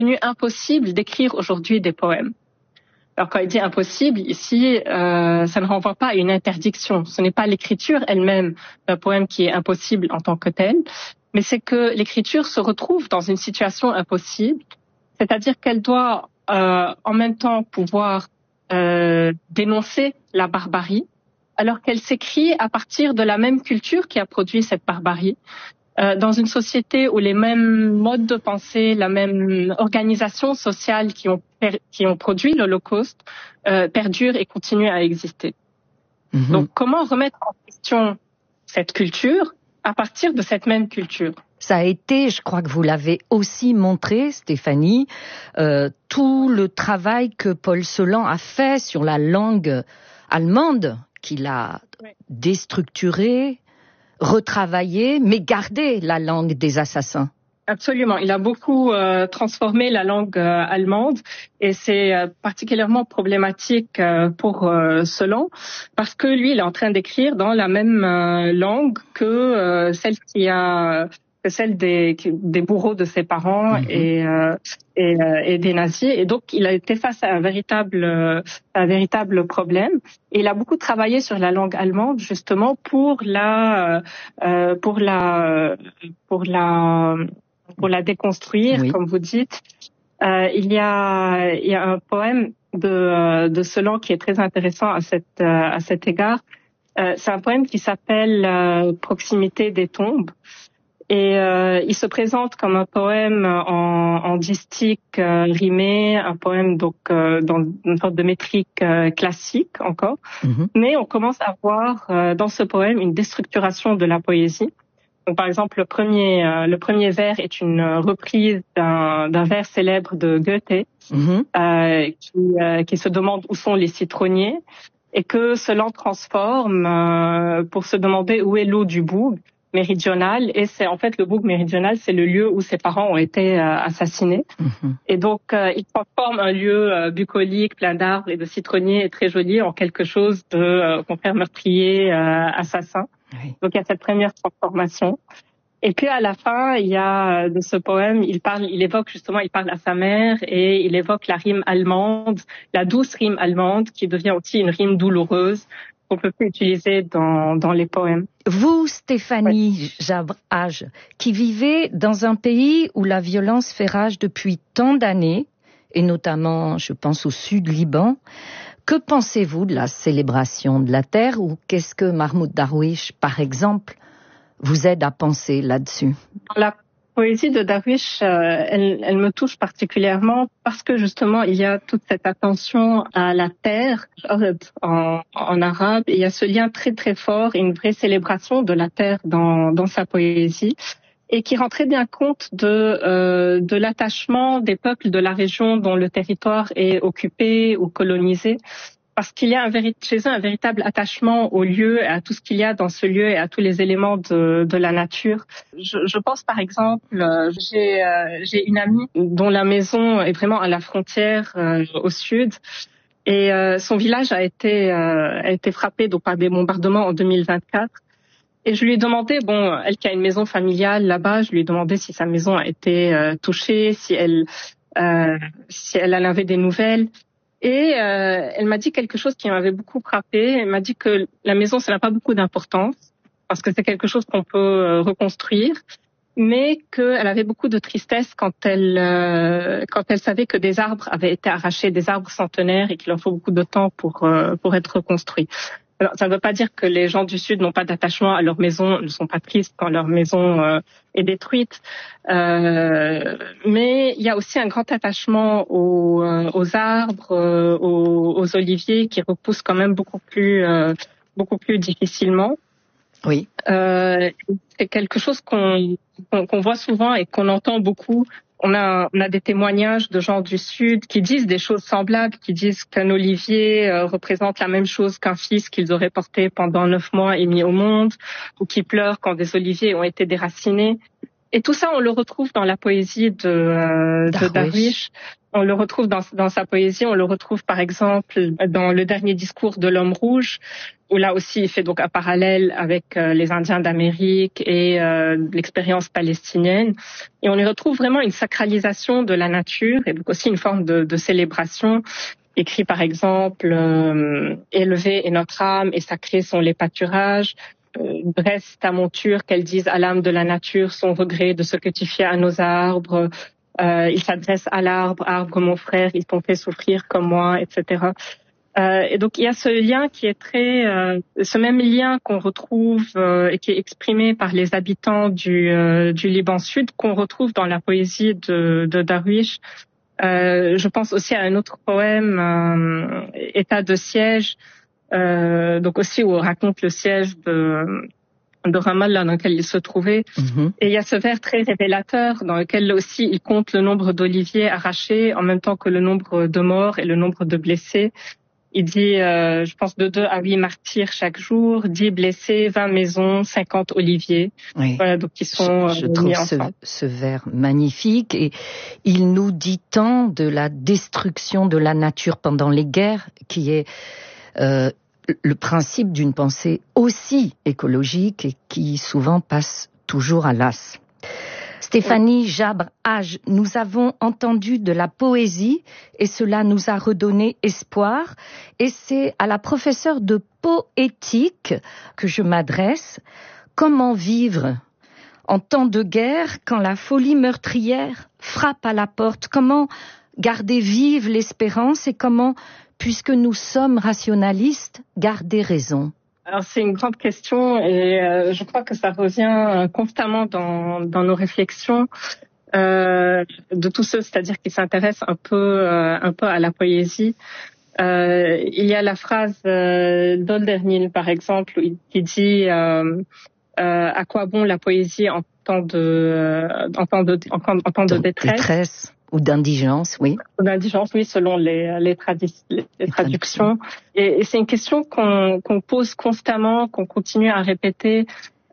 devenu impossible d'écrire aujourd'hui des poèmes. Alors quand il dit impossible, ici, ça ne renvoie pas à une interdiction. Ce n'est pas l'écriture elle-même d'un poème qui est impossible en tant que tel, mais c'est que l'écriture se retrouve dans une situation impossible, c'est-à-dire qu'elle doit en même temps pouvoir dénoncer la barbarie, alors qu'elle s'écrit à partir de la même culture qui a produit cette barbarie, dans une société où les mêmes modes de pensée, la même organisation sociale qui ont produit l'Holocauste perdurent et continuent à exister. Mm-hmm. Donc, comment remettre en question cette culture à partir de cette même culture? Ça a été, je crois que vous l'avez aussi montré, Stéphanie, tout le travail que Paul Celan a fait sur la langue allemande, qu'il a déstructurée, retravaillée, mais gardé la langue des assassins. Absolument. Il a beaucoup transformé la langue allemande et c'est particulièrement problématique pour Celan parce que lui, il est en train d'écrire dans la même langue que celle des bourreaux de ses parents et des nazis. Et donc, il a été face à un véritable problème. Et il a beaucoup travaillé sur la langue allemande, justement, pour la déconstruire, comme vous dites. Il y a un poème de Celan qui est très intéressant à cet égard. C'est un poème qui s'appelle Proximité des tombes. Et il se présente comme un poème en distique rimé, un poème donc dans une sorte de métrique classique encore. Mm-hmm. Mais on commence à voir dans ce poème une déstructuration de la poésie. Donc, par exemple, le premier vers est une reprise d'un vers célèbre de Goethe, qui se demande où sont les citronniers, et que Celan transforme pour se demander où est l'eau du Boug méridional. Et c'est en fait le Boug méridional, c'est le lieu où ses parents ont été assassinés. Mm-hmm. Et donc, il transforme un lieu bucolique, plein d'arbres et de citronniers, et très joli, en quelque chose de confrère meurtrier, assassin. Oui. Donc il y a cette première transformation. Et puis à la fin, il y a de ce poème, il parle à sa mère et il évoque la rime allemande, la douce rime allemande qui devient aussi une rime douloureuse qu'on peut plus utiliser dans les poèmes. Vous, Stéphanie Jabrage, qui vivez dans un pays où la violence fait rage depuis tant d'années, et notamment, je pense, au sud Liban, que pensez-vous de la célébration de la terre ou qu'est-ce que Mahmoud Darwish, par exemple, vous aide à penser là-dessus? La poésie de Darwish, elle me touche particulièrement parce que justement, il y a toute cette attention à la terre, en arabe, et il y a ce lien très très fort et une vraie célébration de la terre dans sa poésie. Et qui rend très bien compte de l'attachement des peuples de la région dont le territoire est occupé ou colonisé, parce qu'il y a chez eux un véritable attachement au lieu, à tout ce qu'il y a dans ce lieu et à tous les éléments de la nature. Je pense par exemple, j'ai une amie dont la maison est vraiment à la frontière au sud. Et son village a été frappé donc par des bombardements en 2024. Et je lui ai demandé, elle qui a une maison familiale là-bas, je lui ai demandé si sa maison a été touchée, si elle en avait des nouvelles. Et elle m'a dit quelque chose qui m'avait beaucoup frappée. Elle m'a dit que la maison, ça n'a pas beaucoup d'importance parce que c'est quelque chose qu'on peut reconstruire, mais qu'elle avait beaucoup de tristesse quand elle savait que des arbres avaient été arrachés, des arbres centenaires, et qu'il leur faut beaucoup de temps pour être reconstruits. Alors, ça ne veut pas dire que les gens du Sud n'ont pas d'attachement à leur maison, ne sont pas tristes quand leur maison est détruite. Mais il y a aussi un grand attachement aux arbres, aux oliviers qui repoussent quand même beaucoup plus difficilement. Oui. C'est quelque chose qu'on voit souvent et qu'on entend beaucoup. On a des témoignages de gens du Sud qui disent des choses semblables, qui disent qu'un olivier représente la même chose qu'un fils qu'ils auraient porté pendant 9 mois et mis au monde, ou qui pleurent quand des oliviers ont été déracinés. Et tout ça, on le retrouve dans la poésie de Darwish. On le retrouve dans sa poésie. On le retrouve, par exemple, dans le dernier discours de l'homme rouge, où là aussi, il fait donc un parallèle avec les Indiens d'Amérique et l'expérience palestinienne. Et on y retrouve vraiment une sacralisation de la nature et donc aussi une forme de célébration. Écrit, par exemple, élevé est notre âme et sacrés sont les pâturages. Dresse ta monture, qu'elle dise à l'âme de la nature son regret de ce que tu fais à nos arbres. Il s'adresse à l'arbre, arbre mon frère, ils t'ont fait souffrir comme moi, etc. Et donc il y a ce lien qui est ce même lien qu'on retrouve et qui est exprimé par les habitants du Liban Sud, qu'on retrouve dans la poésie de Darwish. Je pense aussi à un autre poème, État de siège. Donc aussi où on raconte le siège de Ramallah dans lequel il se trouvait. Et il y a ce vers très révélateur dans lequel aussi il compte le nombre d'oliviers arrachés en même temps que le nombre de morts et le nombre de blessés. Il dit, je pense, de 2 à 8 martyrs chaque jour, 10 blessés, 20 maisons, 50 oliviers. Oui. Voilà, donc ils sont je trouve ce vers magnifique et il nous dit tant de la destruction de la nature pendant les guerres qui est le principe d'une pensée aussi écologique et qui souvent passe toujours à l'as. Stéphanie Jabre-Hage, nous avons entendu de la poésie et cela nous a redonné espoir. Et c'est à la professeure de poétique que je m'adresse. Comment vivre en temps de guerre quand la folie meurtrière frappe à la porte? Comment garder vive l'espérance et comment, puisque nous sommes rationalistes, garder raison? Alors c'est une grande question et je crois que ça revient constamment dans nos réflexions de tous ceux, c'est-à-dire qui s'intéressent un peu à la poésie. Il y a la phrase d'Hölderlin par exemple qui dit à quoi bon la poésie en temps de détresse. Ou d'indigence, oui. Ou d'indigence, oui, selon les traductions. Et c'est une question qu'on pose constamment, qu'on continue à répéter,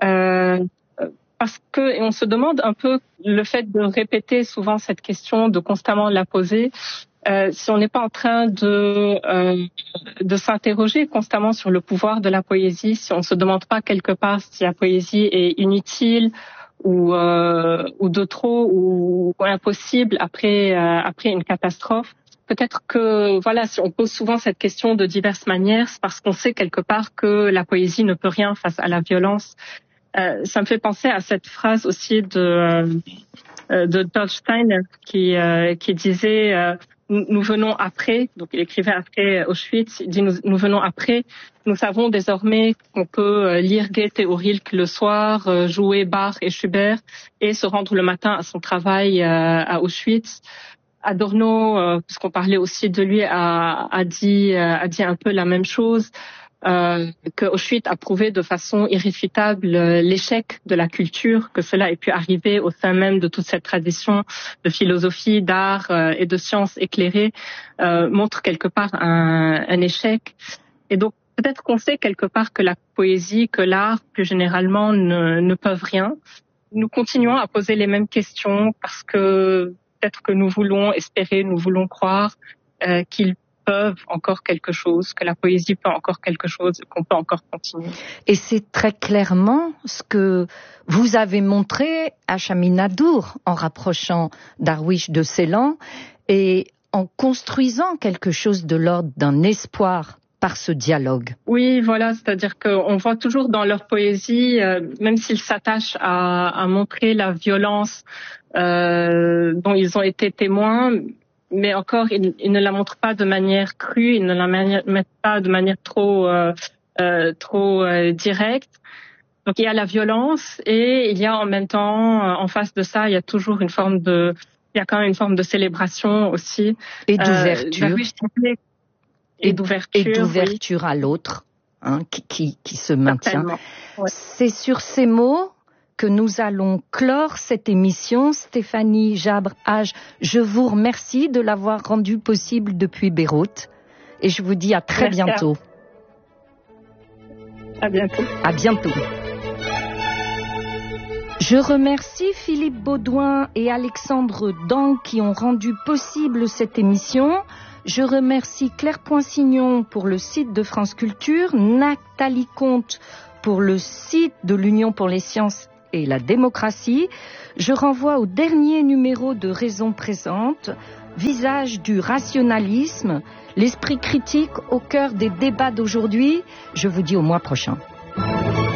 parce que, et on se demande un peu le fait de répéter souvent cette question, de constamment la poser, si on n'est pas en train de s'interroger constamment sur le pouvoir de la poésie, si on ne se demande pas quelque part si la poésie est inutile, ou de trop ou impossible après une catastrophe. Peut-être que voilà, si on pose souvent cette question de diverses manières, c'est parce qu'on sait quelque part que la poésie ne peut rien face à la violence. Ça me fait penser à cette phrase aussi de Goldstein qui disait nous venons après, donc il écrivait après Auschwitz, il dit nous venons après, nous savons désormais qu'on peut lire Goethe ou Rilke le soir, jouer Bach et Schubert et se rendre le matin à son travail à Auschwitz. Adorno, puisqu'on parlait aussi de lui, a dit un peu la même chose. Que Auschwitz a prouvé de façon irréfutable l'échec de la culture, que cela ait pu arriver au sein même de toute cette tradition de philosophie, d'art et de sciences éclairées, montre quelque part un échec. Et donc peut-être qu'on sait quelque part que la poésie, que l'art plus généralement ne peuvent rien. Nous continuons à poser les mêmes questions parce que peut-être que nous voulons espérer, nous voulons croire qu'ils peuvent encore quelque chose, que la poésie peut encore quelque chose, qu'on peut encore continuer. Et c'est très clairement ce que vous avez montré à Chaminadour en rapprochant Darwish de Ceylan et en construisant quelque chose de l'ordre d'un espoir par ce dialogue. Oui, voilà, c'est-à-dire qu'on voit toujours dans leur poésie, même s'ils s'attachent à montrer la violence dont ils ont été témoins, mais encore, ils ne la montrent pas de manière crue, ils ne la mettent pas de manière trop directe. Donc il y a la violence et il y a en même temps, en face de ça, il y a toujours il y a quand même une forme de célébration aussi. Et d'ouverture. Et d'ouverture à l'autre, hein, qui se maintient. Ouais. C'est sur ces mots que nous allons clore cette émission. Stéphanie Jabre-Hage, je vous remercie de l'avoir rendue possible depuis Beyrouth et je vous dis à très bientôt. À bientôt. À bientôt. Je remercie Philippe Baudouin et Alexandre Dang qui ont rendu possible cette émission. Je remercie Claire Poinsignon pour le site de France Culture, Nathalie Comte pour le site de l'Union pour les sciences et la démocratie. Je renvoie au dernier numéro de Raison présente, Visage du rationalisme, l'esprit critique au cœur des débats d'aujourd'hui. Je vous dis au mois prochain.